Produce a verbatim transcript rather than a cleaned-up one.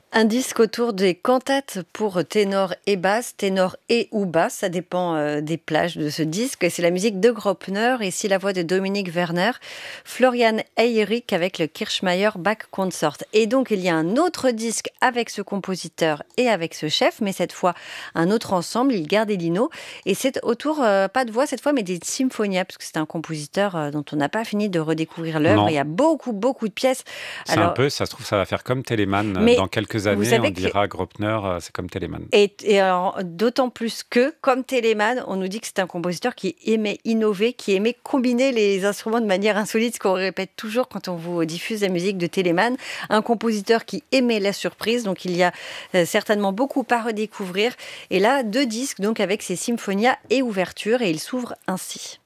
Un disque autour des cantates pour ténor et basse, ténor et ou basse, ça dépend euh, des plages de ce disque. C'est la musique de Graupner, ici la voix de Dominique Werner, Florian Eyrick avec le Kirchmeier Bach Consort. Et donc il y a un autre disque avec ce compositeur et avec ce chef, mais cette fois un autre ensemble, il Gardellino. Et c'est autour, euh, pas de voix cette fois, mais des symphonias, parce que c'est un compositeur euh, dont on n'a pas fini de redécouvrir l'œuvre. Non, Il y a beaucoup, beaucoup de pièces. c'est un Alors, peu, ça se trouve, ça va faire comme Telemann. Euh, mais Dans quelques vous années, on savez que dira Graupner, euh, c'est comme Telemann. Et, et alors, d'autant plus que, comme Telemann, on nous dit que c'est un compositeur qui aimait innover, qui aimait combiner les instruments de manière insolite, ce qu'on répète toujours quand on vous diffuse la musique de Telemann. Un compositeur qui aimait la surprise, donc il y a euh, certainement beaucoup à redécouvrir. Et là, deux disques donc avec ses symphonias et ouvertures, et il s'ouvre ainsi.